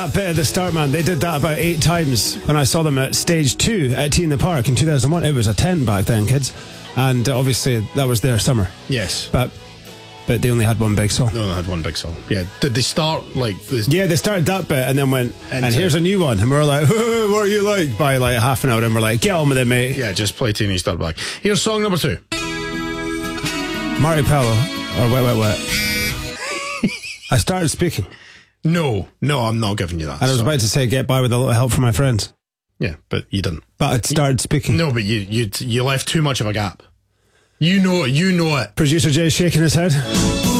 That bit at the start, man, they did that about 8 times when I saw them at stage 2 at T in the Park in 2001. It was a tent back then, kids. And obviously that was their summer. Yes. But they only had one big song. No, they had one big song. Yeah. Did they start like this? Yeah, they started that bit and then went, and here's a new one. And we were like, what are you like? By like half an hour, and we're like, get on with it, mate. Yeah, just play Teenage Dirtbag. Here's song number 2. Marty Powell, or Wet. I started speaking. No, I'm not giving you that. And I was about to say, get by with a little help from my friends. Yeah, but you didn't. But I started speaking. No, but you left too much of a gap. You know it. Producer Jay shaking his head.